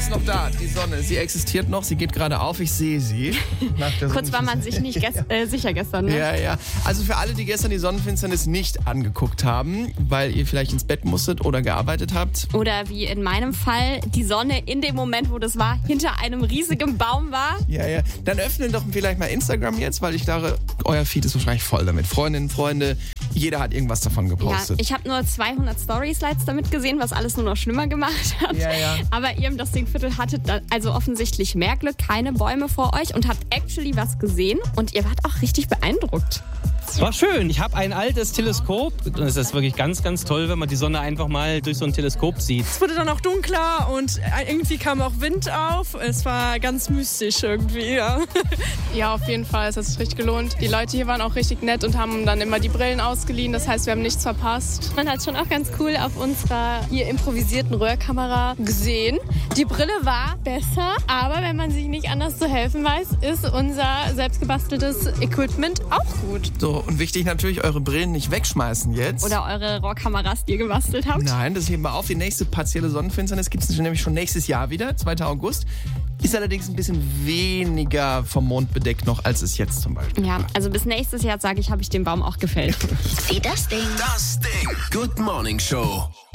ist noch da, die Sonne. Sie existiert noch, sie geht gerade auf, ich sehe sie. Kurz war man sich nicht sicher gestern, ne? Ja. Also für alle, die gestern die Sonnenfinsternis nicht angeguckt haben, weil ihr vielleicht ins Bett musstet oder gearbeitet habt. Oder wie in meinem Fall, die Sonne in dem Moment, wo das war, hinter einem riesigen Baum war. Ja. Dann öffnen doch vielleicht mal Instagram jetzt, weil ich glaube, euer Feed ist wahrscheinlich voll damit. Freundinnen, Freunde, jeder hat irgendwas davon gepostet. Ja, ich habe nur 200 Story-Slides damit gesehen, was alles nur noch schlimmer gemacht hat. Ja. Aber ihr im Dostingviertel hattet also offensichtlich mehr Glück, keine Bäume vor euch und habt actually was gesehen und ihr wart auch richtig beeindruckt. War schön. Ich habe ein altes Teleskop. Es ist wirklich ganz, ganz toll, wenn man die Sonne einfach mal durch so ein Teleskop sieht. Es wurde dann auch dunkler und irgendwie kam auch Wind auf. Es war ganz mystisch irgendwie, ja. Ja, auf jeden Fall. Es hat sich richtig gelohnt. Die Leute hier waren auch richtig nett und haben dann immer die Brillen ausgeliehen. Das heißt, wir haben nichts verpasst. Man hat schon auch ganz cool auf unserer hier improvisierten Röhrkamera gesehen. Die Brille war besser, aber wenn man sich nicht anders zu helfen weiß, ist unser selbstgebasteltes Equipment auch gut. So, und wichtig natürlich, eure Brillen nicht wegschmeißen jetzt. Oder eure Rohrkameras, die ihr gebastelt habt. Nein, das heben wir auf. Die nächste partielle Sonnenfinsternis gibt es nämlich schon nächstes Jahr wieder, 2. August. Ist allerdings ein bisschen weniger vom Mond bedeckt noch, als es jetzt zum Beispiel Ja, war. also bis nächstes Jahr, sage ich, habe ich den Baum auch gefällt. Wie das Ding? Das Ding. Good Morning Show.